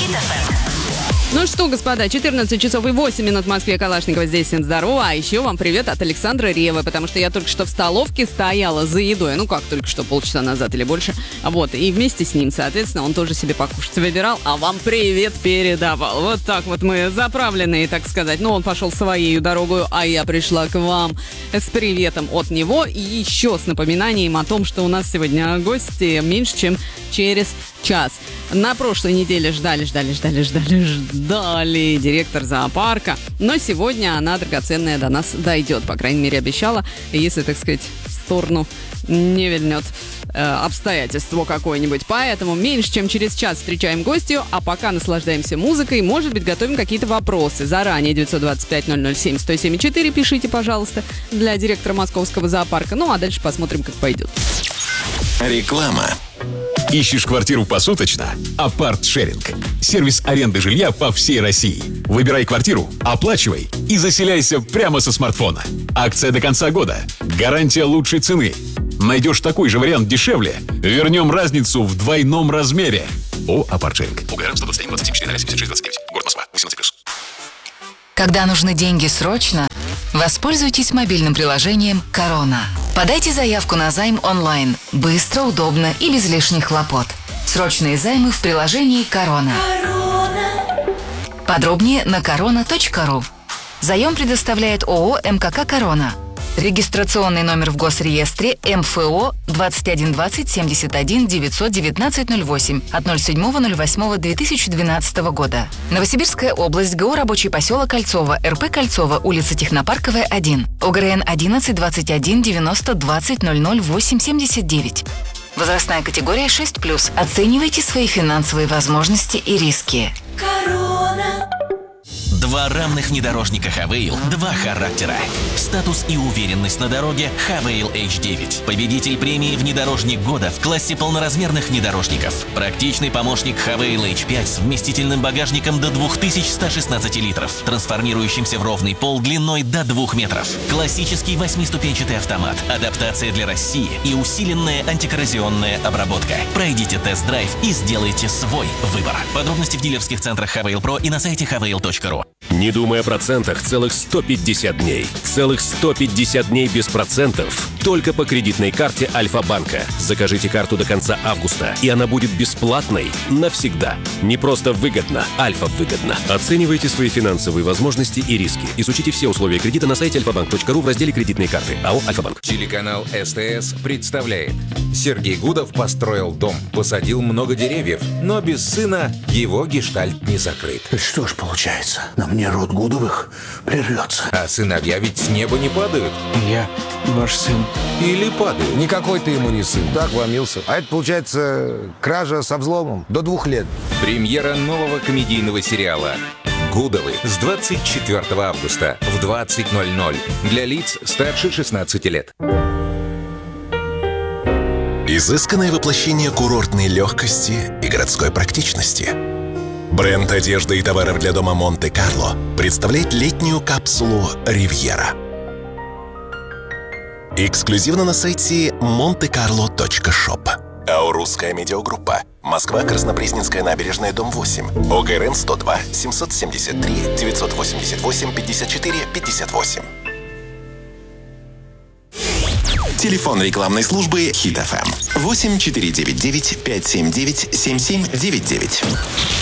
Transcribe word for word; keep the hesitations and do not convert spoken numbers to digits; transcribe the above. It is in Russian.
Хит эф эм. Ну что, господа, четырнадцать часов и восемь минут в Москве. Калашникова здесь, всем здорово. А еще вам привет от Александра Ревы, потому что я только что в столовке стояла за едой. Ну как только что, полчаса назад или больше. Вот, и вместе с ним, соответственно, он тоже себе покушать выбирал, а вам привет передавал. Вот так вот мы заправленные, так сказать. Ну, он пошел своей дорогой, а я пришла к вам с приветом от него. И еще с напоминанием о том, что у нас сегодня гости меньше, чем через час. На прошлой неделе ждали, ждали, ждали, ждали, ждали директор зоопарка. Но сегодня она драгоценная до нас дойдет. По крайней мере, обещала, если, так сказать, в сторону не вильнет э, обстоятельство какое-нибудь. Поэтому меньше, чем через час встречаем гостью, а пока наслаждаемся музыкой. Может быть, готовим какие-то вопросы. Заранее девять два пять ноль ноль семь сто семь четыре пишите, пожалуйста, для директора Московского зоопарка. Ну, а дальше посмотрим, как пойдет. Реклама. Ищешь квартиру посуточно? Апарт-шеринг. Сервис аренды жилья по всей России. Выбирай квартиру, оплачивай и заселяйся прямо со смартфона. Акция до конца года. Гарантия лучшей цены. Найдешь такой же вариант дешевле, вернем разницу в двойном размере. О, апарт-шеринг. УГР сто двадцать один двадцать семь четыре ноль семьдесят шесть двадцать девять. Город Москва. восемнадцать плюс. Когда нужны деньги срочно, воспользуйтесь мобильным приложением «Корона». Подайте заявку на займ онлайн. Быстро, удобно и без лишних хлопот. Срочные займы в приложении «Корона». Подробнее на корона точка ру. Заем предоставляет ООО «МКК Корона». Регистрационный номер в Госреестре эм эф о двадцать один двадцать семьдесят один девятьсот девятнадцать ноль восемь от ноль седьмого ноль восьмого две тысячи двенадцатого года. Новосибирская область, ГО «Рабочий поселок Кольцово», эр пэ Кольцово, улица Технопарковая, один. ОГРН одиннадцать двадцать один девяносто двадцать ноль ноль восемь семьдесят девять. Возрастная категория шесть плюс. Оценивайте свои финансовые возможности и риски. Корона. Два равных внедорожника Хавейл, два характера. Статус и уверенность на дороге Хавейл эйч девять. Победитель премии «Внедорожник года» в классе полноразмерных внедорожников. Практичный помощник Хавейл эйч пять с вместительным багажником до две тысячи сто шестнадцать литров, трансформирующимся в ровный пол длиной до двух метров. Классический восьмиступенчатый автомат, адаптация для России и усиленная антикоррозионная обработка. Пройдите тест-драйв и сделайте свой выбор. Подробности в дилерских центрах Хавейл Про и на сайте хавейл точка ру. Не думай о процентах целых сто пятьдесят дней. Целых сто пятьдесят дней без процентов. Только по кредитной карте Альфа-банка. Закажите карту до конца августа, и она будет бесплатной навсегда. Не просто выгодно, Альфа-выгодно. Оценивайте свои финансовые возможности и риски. Изучите все условия кредита на сайте альфа банк точка ру в разделе «Кредитные карты». АО «Альфа-банк». Телеканал СТС представляет. Сергей Гудов построил дом, посадил много деревьев, но без сына его гештальт не закрыт. Что ж получается, на мне род Гудовых прервется. А сыновья ведь с неба не падают. Я ваш сын. Или падают. Никакой ты ему не сын. Так вломился. А это, получается, кража со взломом до двух лет. Премьера нового комедийного сериала «Гудовы» с двадцать четвёртого августа в двадцать ноль ноль для лиц старше шестнадцати лет. Изысканное воплощение курортной легкости и городской практичности. Бренд одежды и товаров для дома Монте-Карло представляет летнюю капсулу «Ривьера». Эксклюзивно на сайте монте карло точка шоп. АО «Русская медиагруппа». Москва, Краснопресненская набережная, дом восемь. ОГРН сто два семьсот семьдесят три девятьсот восемьдесят восемь пятьдесят четыре пятьдесят восемь. Телефон рекламной службы Хит эф эм восемь четыре девять девять пять семь девять семь семь девять девять.